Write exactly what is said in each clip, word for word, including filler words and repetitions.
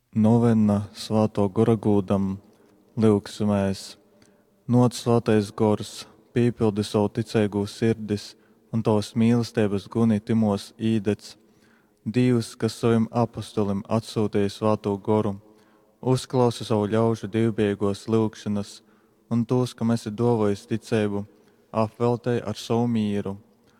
Novena svāto gora gūdam, lūksimies. Not svātais gors, pīpildi savu ticēgu sirdis un tavas mīlestības guni timos īdec. Dievs, kas savim apostolim atsūtīja svāto goru, uzklausa savu ļaužu divbijīgos lūkšanas, un tos, kam esi dovojis ticēbu, apveltēji ar savu mīru.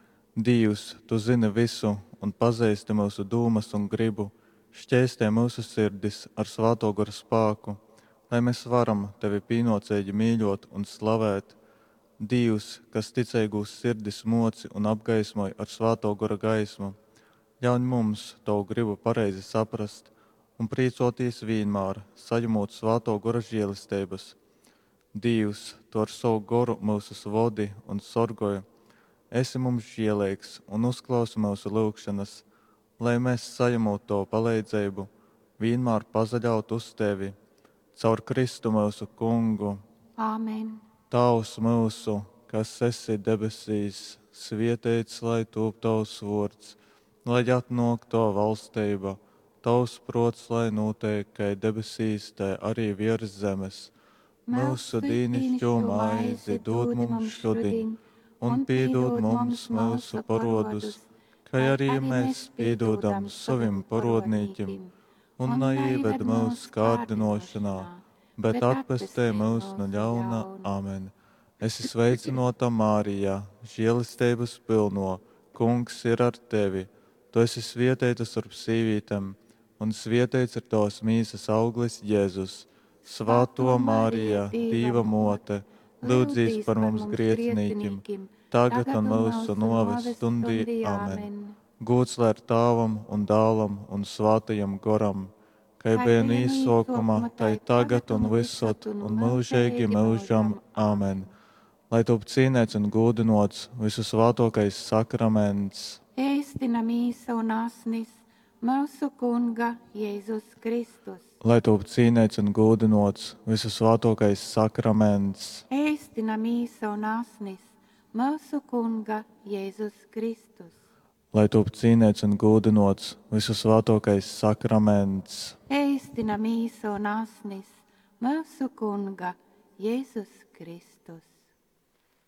Dievs, tu zini visu un pazīsti mūsu dūmas un gribu, šķēstē mūsu sirdis ar svāto gara spēku, lai mēs varam tevi pīnocēji mīļot un slavēt. Dievs, kas ticēgūs sirdis moci un apgaismoja ar svāto gara gaismu, ļauj mums tavu gribu pareizi saprast un priecoties vienmēr, saņemot svāto gara žēlistības. Dievs, tu ar savu goru mūsus vodi un sorgoja, esi mums žēlīgs un uzklausi mūsu lūkšanas, lai mēs saņemot to palīdzību, vienmēr pazaļaut uz tevi, caur Kristu mūsu kungu. Āmen. Tavs mūsu, kas esi debesīs, svētīts lai top tavs vārds, lai atnāk to valstība, tavs prots, lai notiek, kā debesīs, tā arī virs zemes. Mūsu dīnišķo maizi dod mums šodien, un piedod mums mūsu parodus, kā arī mēs piedodam saviem parodnīkiem, un neieved mūsu kārdinošanā, bet atpestē mūs no ļauna. Amen. Esi sveicinota Mārijā, žēlistības pilno, Kungs ir ar tevi. Tu esi svētīta starp sīvītēm, un svētīts ir tavas mīsas auglis Jēzus. Svāto Mārijā, Dieva mote, lūdzīs par mums grēciniekiem, tagad un mūsu noves stundī. Amen. Gods lai ir Tēvam un Dēlam un Svātajam goram, kā bija nīsākumā, tā tagad un visot un mūžīgi mūžam. Amen. Lai top cienēts un godinots visu svātokais sakraments. Ēstina mīsa un asnis mūsu Kunga Jēzus Kristus. Lai top cienēts un godinots visu svātokais sakraments. Ēstina mīsa un asnis mūsu Kunga Jēzus Kristus. Lai top cienēts un godinots visu svātokais sakraments. Ēstina mīsa un asnis mūsu Kunga Jēzus Kristus.